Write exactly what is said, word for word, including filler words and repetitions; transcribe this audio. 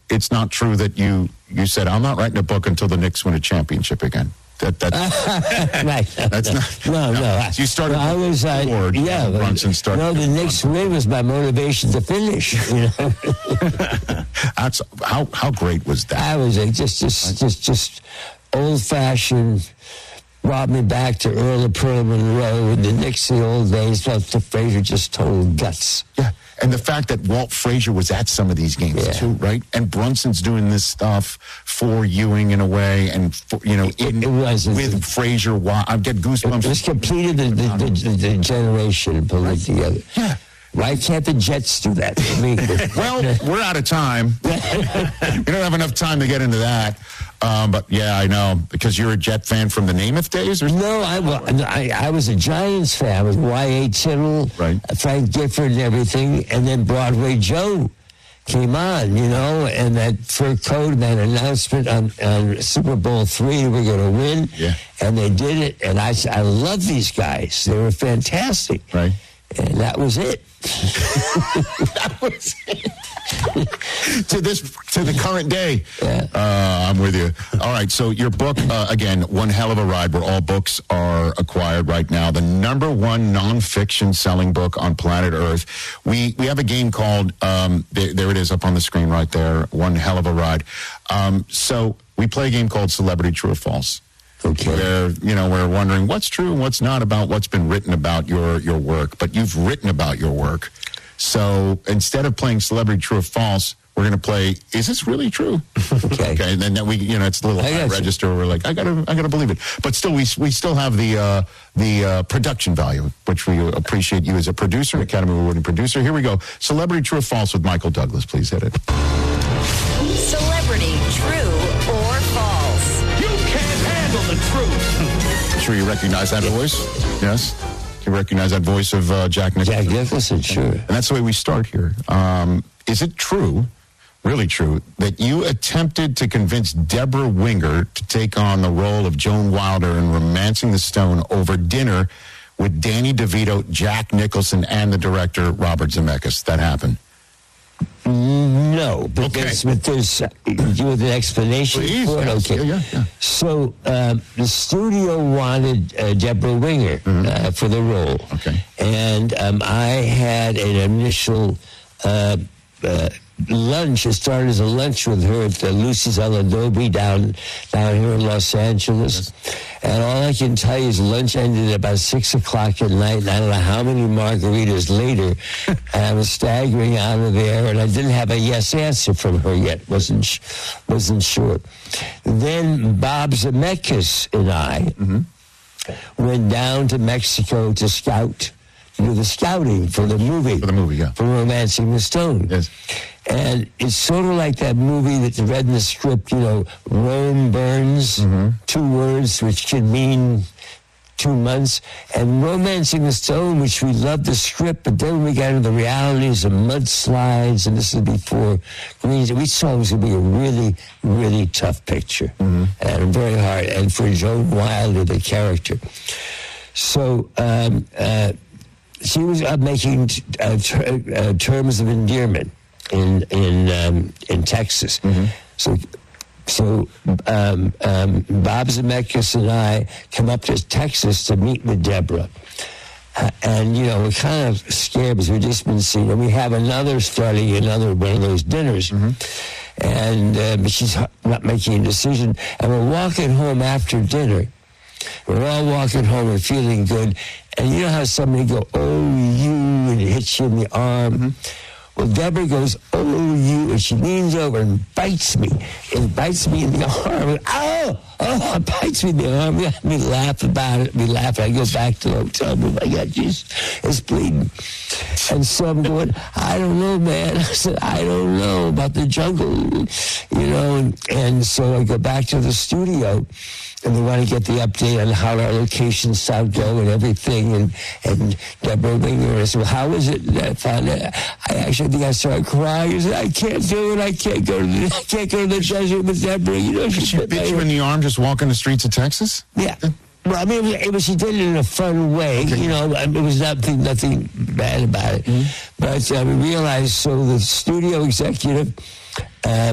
it's not true that you you said, I'm not writing a book until the Knicks win a championship again. That, that's, right. that's not. No, no. no. You started. I was. Uh, Lord, yeah. Brunson started. No, the Knicks win was my motivation to finish. You know. That's how how great was that? I was like, just just just just old fashioned. Brought me back to Earl of Pearl Monroe and the Knicks the old days. Felt the Frazier just total guts. Yeah. And the fact that Walt Frazier was at some of these games, yeah. too, right? And Brunson's doing this stuff for Ewing in a way, and, for, you know, in, it, it was, with it, Frazier, I get goosebumps. It just completed the, the, the, the generation and pulled right. it together. Yeah. Why can't the Jets do that? I mean, well, we're out of time. We don't have enough time to get into that. Um, but, yeah, I know. Because you're a Jet fan from the Namath days? Or no, I, well, I, I was a Giants fan with Y A. Tittle, right. Frank Gifford and everything. And then Broadway Joe came on, you know, and that fur coat and that announcement on, on Super Bowl three, we're going to win. Yeah. And they did it. And I, I love these guys. They were fantastic. Right. And that was it. That was it. to this, to the current day. Yeah. Uh, I'm with you. All right. So your book, uh, again, one hell of a ride. Where all books are acquired right now. The number one nonfiction selling book on planet Earth. We we have a game called. Um, there, there it is up on the screen right there. One hell of a ride. Um, so we play a game called Celebrity True or False. Okay. Where, you know, we're wondering what's true and what's not about what's been written about your, your work. But you've written about your work. So instead of playing Celebrity True or False, we're going to play, is this really true? Okay. Okay. And then we, you know, it's a little high register. Where we're like, I got to I gotta believe it. But still, we we still have the uh, the uh, production value, which we appreciate you as a producer, an Academy Award-winning producer. Here we go. Celebrity True or False with Michael Douglas. Please hit it. Celebrity True or False? You can't handle the truth. I'm sure you recognize that voice. Yes? You recognize that voice of uh, Jack Nicholson? Jack Nicholson, sure. And that's the way we start here. Um, is it true, really true, that you attempted to convince Deborah Winger to take on the role of Joan Wilder in Romancing the Stone over dinner with Danny DeVito, Jack Nicholson, and the director Robert Zemeckis? That happened? No, but okay. there's, but there's uh, you with an explanation Please, for it. yes. Okay, yeah, yeah, yeah. So um, the studio wanted uh, Deborah Winger mm-hmm. uh, for the role. Okay, and um, I had an initial uh, uh, lunch. It started as a lunch with her at the Lucy's El Adobe down down here in Los Angeles. Yes. And all I can tell you is lunch ended at about six o'clock at night. And I don't know how many margaritas later, and I was staggering out of there, and I didn't have a yes answer from her yet. wasn't sh- wasn't sure. Then Bob Zemeckis and I mm-hmm. went down to Mexico to scout. Do the scouting for the movie. For the movie, yeah. For Romancing the Stone. Yes. And it's sort of like that movie that's read in the script, you know, Rome burns, mm-hmm. two words which can mean two months. And Romancing the Stone, which we loved the script, but then we got into the realities of mudslides, and this is before Greens. We saw it was going to be a really, really tough picture. Mm-hmm. And very hard. And for Joan Wilder, the character. So, um, uh, she was uh, making uh, ter- uh, terms of endearment in in um, in Texas. Mm-hmm. So so um, um, Bob Zemeckis and I come up to Texas to meet with Deborah. Uh, and, you know, we're kind of scared because we've just been seeing, and we have another starting, another one of those dinners. Mm-hmm. And uh, but she's not making a decision. And we're walking home after dinner. We're all walking home and feeling good. And you know how somebody go, oh, you, and it hits you in the arm? Mm-hmm. Well, Deborah goes, oh, you, and she leans over and bites me. And bites me in the arm. And, oh, oh, it bites me in the arm. We laugh about it. We laugh. I go back to the hotel room. I got just, it's bleeding. And so I'm going, I don't know, man. I said, I don't know about the jungle, you know. And, and so I go back to the studio. And they want to get the update on how our locations sound go and everything. And, and Deborah Winger, I said, well, how is it? I found it. I actually think I started crying. I said, I can't do it. I can't go to the, I can't go to the desert with Deborah. You know, she, she bit you in the arm just walking the streets of Texas? Yeah. Well, I mean, it was, it was, she did it in a fun way. Okay. You know, it was nothing, nothing bad about it. Mm-hmm. But uh, we realized, so the studio executive, uh,